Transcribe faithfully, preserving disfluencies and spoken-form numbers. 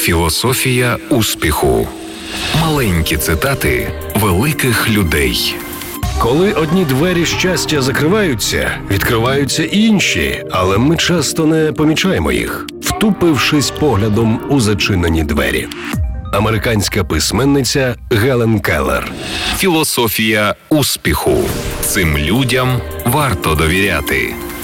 Філософія успіху. Маленькі цитати великих людей. Коли одні двері щастя закриваються, відкриваються інші, але ми часто не помічаємо їх, втупившись поглядом у зачинені двері. Американська письменниця Гелен Келлер. Філософія успіху. Цим людям варто довіряти.